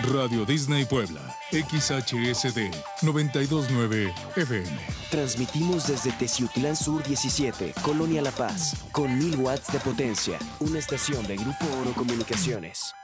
Radio Disney Puebla, XHSD 929 FM. Transmitimos desde Teciutlán Sur 17, Colonia La Paz, con 1000 watts de potencia. Una estación de Grupo Oro Comunicaciones.